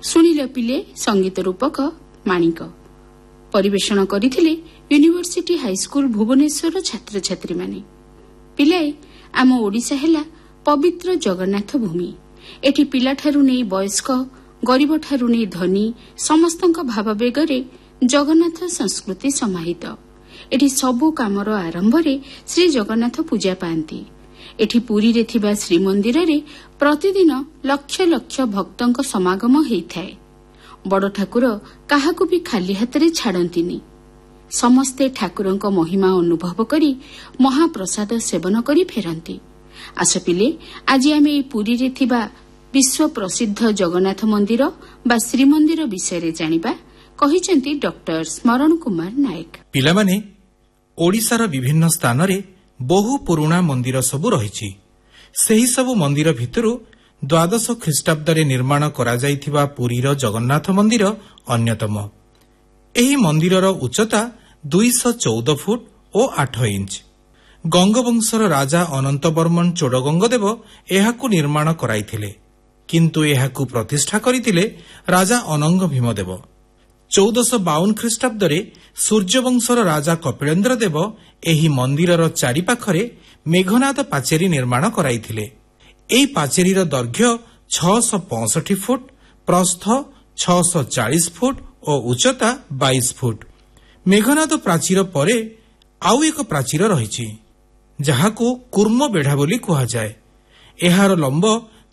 ଶୁଣିଲ ପିଲେ ସଙ୍ଗୀତ ରୂପକ ମାଣିକ। ପରିବେଷଣ କରିଥିଲେ ୟୁନିଭର୍ସିଟି ହାଇସ୍କୁଲ ଭୁବନେଶ୍ୱର ଛାତ୍ରଛାତ୍ରୀମାନେ। ପିଲାଏ, ଆମ ଓଡ଼ିଶା ହେଲା ପବିତ୍ର ଜଗନ୍ନାଥ ଭୂମି। ଏଠି ପିଲାଠାରୁ ନେଇ ବୟସ୍କ, ଗରିବଠାରୁ ନେଇ ଧନୀ ସମସ୍ତଙ୍କ ଭାବାବେଗରେ ଜଗନ୍ନାଥ ସଂସ୍କୃତି ସମାହିତ। ଏଠି ସବୁ କାମର ଆରମ୍ଭରେ ଶ୍ରୀ ଜଗନ୍ନାଥ ପୂଜା ପାଆନ୍ତି। ଏଠି ପୁରୀରେ ଥିବା ଶ୍ରୀମନ୍ଦିରରେ ପ୍ରତିଦିନ ଲକ୍ଷ ଲକ୍ଷ ଭକ୍ତଙ୍କ ସମାଗମ ହୋଇଥାଏ। ବଡ଼ ଠାକୁର କାହାକୁ ବି ଖାଲି ହାତରେ ଛାଡ଼ନ୍ତିନି। ସମସ୍ତେ ଠାକୁରଙ୍କ ମହିମା ଅନୁଭବ କରି ମହାପ୍ରସାଦ ସେବନ କରି ଫେରନ୍ତି। ଆସ ପିଲେ, ଆଜି ଆମେ ଏହି ପୁରୀରେ ଥିବା ବିଶ୍ୱ ପ୍ରସିଦ୍ଧ ଜଗନ୍ନାଥ ମନ୍ଦିର ବା ଶ୍ରୀମନ୍ଦିର ବିଷୟରେ ଜାଣିବା, କହିଛନ୍ତି ଡକ୍ଟର ସ୍ମରଣ କୁମାର ନାୟକ। ପିଲାମାନେ, ଓଡ଼ିଶାର ବିଭିନ୍ନ ସ୍ଥାନରେ ବହୁ ପୁରୁଣା ମନ୍ଦିର ସବୁ ରହିଛି। ସେହି ସବୁ ମନ୍ଦିର ଭିତରୁ ଦ୍ୱାଦଶ ଖ୍ରୀଷ୍ଟାବ୍ଦରେ ନିର୍ମାଣ କରାଯାଇଥିବା ପୁରୀର ଜଗନ୍ନାଥ ମନ୍ଦିର ଅନ୍ୟତମ। ଏହି ମନ୍ଦିରର ଉଚ୍ଚତା 214 ଫୁଟ ଓ 8 ଇଞ୍ଚ। ଗଙ୍ଗବଂଶର ରାଜା ଅନନ୍ତ ବର୍ମନ ଚୋଡ଼ଗଙ୍ଗଦେବ ଏହାକୁ ନିର୍ମାଣ କରାଇଥିଲେ, କିନ୍ତୁ ଏହାକୁ ପ୍ରତିଷ୍ଠା କରିଥିଲେ ରାଜା ଅନଙ୍ଗ ଭୀମଦେବ। 1452 ଖ୍ରୀଷ୍ଟାବ୍ଦରେ ସୂର୍ଯ୍ୟବଂଶର ରାଜା କପିଳେନ୍ଦ୍ର ଦେବ ଏହି ମନ୍ଦିରର ଚାରିପାଖରେ ମେଘନାଦ ପାଚେରୀ ନିର୍ମାଣ କରାଇଥିଲେ। ଏହି ପାଚେରୀର ଦୈର୍ଘ୍ୟ 665 ଫୁଟ, ପ୍ରସ୍ଥ 640 ଫୁଟ ଓ ଉଚ୍ଚତା 22 ଫୁଟ। ମେଘନାଦ ପ୍ରାଚୀର ପରେ ଆଉ ଏକ ପ୍ରାଚୀର ରହିଛି, ଯାହାକୁ କୁର୍ମ ବେଢ଼ା ବୋଲି କୁହାଯାଏ। ଏହାର ଲମ୍ବ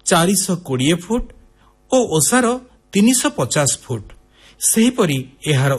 420 ଫୁଟ ଓ ଓସାର 350 ଫୁଟ। ସେହିପରି ଏହାର